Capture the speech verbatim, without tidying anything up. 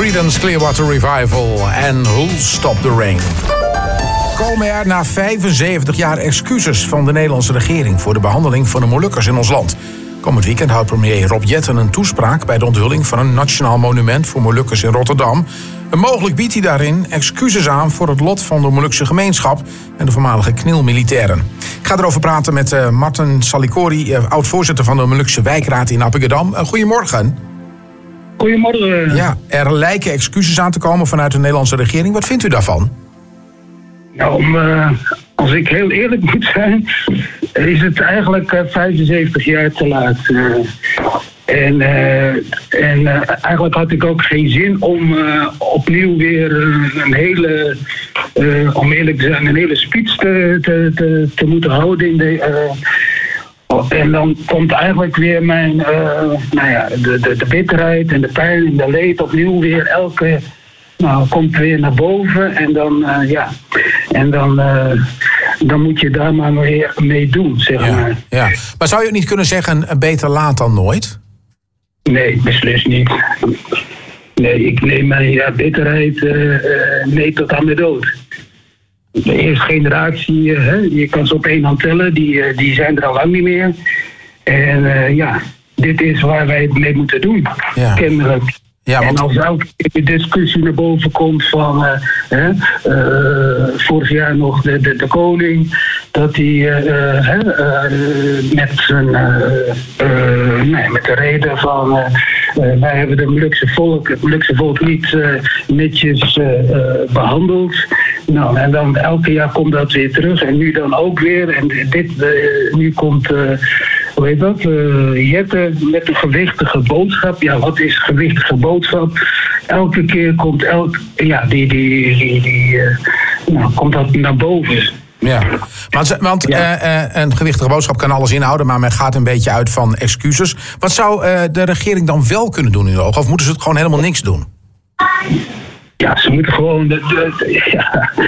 Creedence Clearwater Revival en Who'll Stop the Rain. Komen er na vijfenzeventig jaar excuses van de Nederlandse regering voor de behandeling van de Molukkers in ons land. Komend weekend houdt premier Rob Jetten een toespraak bij de onthulling van een nationaal monument voor Molukkers in Rotterdam. En mogelijk biedt hij daarin excuses aan voor het lot van de Molukse gemeenschap en de voormalige K N I L-militairen. Ik ga erover praten met uh, Marten Salikori, uh, oud-voorzitter van de Molukse wijkraad in Appingedam. Uh, goedemorgen. Goedemorgen. Ja, er lijken excuses aan te komen vanuit de Nederlandse regering. Wat vindt u daarvan? Nou, om, uh, als ik heel eerlijk moet zijn, is het eigenlijk uh, vijfenzeventig jaar te laat. Uh, en uh, en uh, eigenlijk had ik ook geen zin om uh, opnieuw weer uh, een hele, uh, om eerlijk te zijn, een hele speech te, te, te, te moeten houden in de... Uh, En dan komt eigenlijk weer mijn, uh, nou ja, de, de, de bitterheid en de pijn en de leed opnieuw weer elke, nou, komt weer naar boven en dan, uh, ja, en dan, uh, dan moet je daar maar weer mee doen, zeg ja, maar. Ja. Maar zou je ook niet kunnen zeggen, beter laat dan nooit? Nee, beslist niet. Nee, ik neem mijn ja, bitterheid uh, uh, mee tot aan de dood. De eerste generatie, uh, hè, je kan ze op één hand tellen, die, uh, die zijn er al lang niet meer. En uh, ja, dit is waar wij het mee moeten doen, ja. Kennelijk. Ja, want... En als elke keer de discussie naar boven komt van uh, hè, uh, vorig jaar nog de, de, de koning, dat hij uh, uh, uh, met, zijn, uh, uh, nee, met de reden van uh, uh, wij hebben de Molukse volk, het Molukse volk niet uh, netjes uh, uh, behandeld. Nou, en dan elke jaar komt dat weer terug en nu dan ook weer. En dit, uh, nu komt, uh, hoe heet dat, uh, Jette met een gewichtige boodschap. Ja, wat is gewichtige boodschap? Elke keer komt elk, ja, die, die, die, die uh, nou, komt dat naar boven. Ja, want, want ja. Uh, uh, een gewichtige boodschap kan alles inhouden, maar men gaat een beetje uit van excuses. Wat zou uh, de regering dan wel kunnen doen in uw ogen? Of moeten ze het gewoon helemaal niks doen? Ja, ze moeten gewoon... De, de, de, ja.